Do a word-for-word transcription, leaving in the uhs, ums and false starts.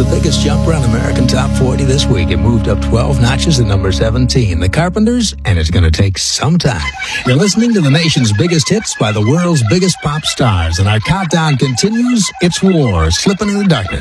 the biggest jumper on American Top forty this week. It moved up twelve notches to number seventeen. The Carpenters, and it's going to take some time. You're listening to the nation's biggest hits by the world's biggest pop stars, and our countdown continues. It's War, Slipping in the Darkness.